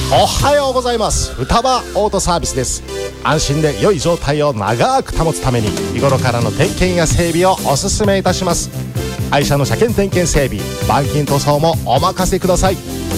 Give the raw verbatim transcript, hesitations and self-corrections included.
おはようございます。双葉オートサービスです。安心で良い状態を長く保つために日頃からの点検や整備をおすすめいたします。愛車の車検点検整備、板金塗装もお任せください。